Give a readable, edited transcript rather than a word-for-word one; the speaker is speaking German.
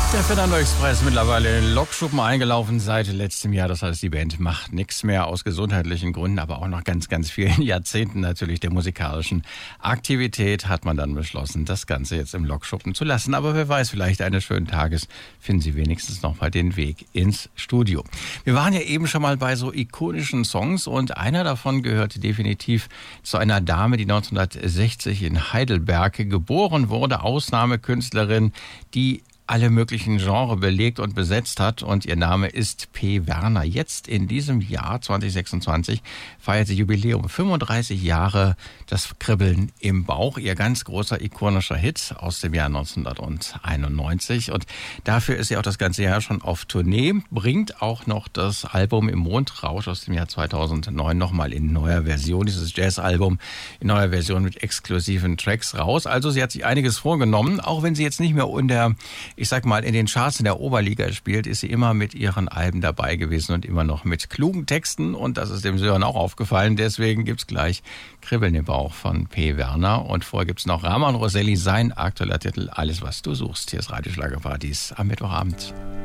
Der Fernando Express mittlerweile in Lokschuppen eingelaufen seit letztem Jahr. Das heißt, die Band macht nichts mehr aus gesundheitlichen Gründen, aber auch nach ganz, ganz vielen Jahrzehnten natürlich der musikalischen Aktivität hat man dann beschlossen, das Ganze jetzt im Lokschuppen zu lassen. Aber wer weiß, vielleicht eines schönen Tages finden Sie wenigstens noch mal den Weg ins Studio. Wir waren ja eben schon mal bei so ikonischen Songs und einer davon gehörte definitiv zu einer Dame, die 1960 in Heidelberg geboren wurde, Ausnahmekünstlerin, die alle möglichen Genres belegt und besetzt hat und ihr Name ist P. Werner. Jetzt in diesem Jahr 2026 feiert sie Jubiläum, 35 Jahre das Kribbeln im Bauch, ihr ganz großer ikonischer Hit aus dem Jahr 1991 und dafür ist sie auch das ganze Jahr schon auf Tournee, bringt auch noch das Album Im Mondrausch aus dem Jahr 2009 nochmal in neuer Version, dieses Jazzalbum in neuer Version mit exklusiven Tracks raus. Also sie hat sich einiges vorgenommen, auch wenn sie jetzt nicht mehr in den Charts in der Oberliga spielt, ist sie immer mit ihren Alben dabei gewesen und immer noch mit klugen Texten und das ist dem Sören auch aufgefallen. Deswegen gibt's gleich Kribbeln im Bauch von P. Werner und vorher gibt's noch Ramon Roselli, sein aktueller Titel Alles, was du suchst. Hier ist Radio Schlagerparadies am Mittwochabend.